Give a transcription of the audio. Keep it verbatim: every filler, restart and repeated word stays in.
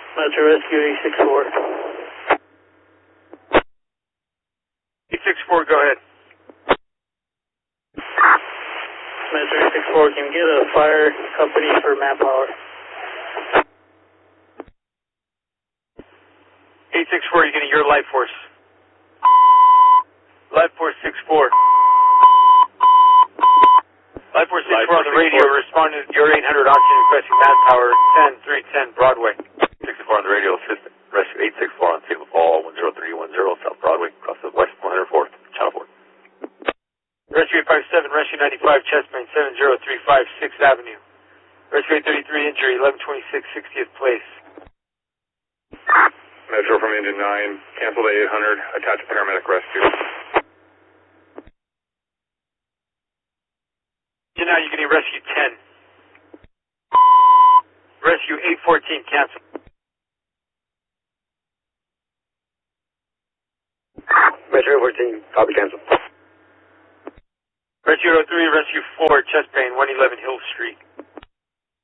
Metro Rescue eight six four. eight six four, go ahead. Metro eight six four, can you get a fire company for manpower? eight six four, you're getting your life force. Life force six four. Life force six four on the radio, responding to your eight hundred oxygen requesting manpower, ten three ten Broadway. six four on the radio, assistant. Rescue eight six four on Table Fall, one zero three one zero, South Broadway, across the west one hundred fourth, Channel four. Rescue eight five seven, Rescue ninety-five, chest pain, seven zero three five, sixth Avenue. Rescue eight thirty-three, injury, eleven twenty-six, sixtieth place. Metro from engine nine, cancel to eight hundred, attach paramedic rescue. So now you're getting rescue ten. Rescue eight fourteen, cancel. Metro fourteen, copy, cancel. Rescue oh three, rescue four, chest pain, one eleven Hill Street.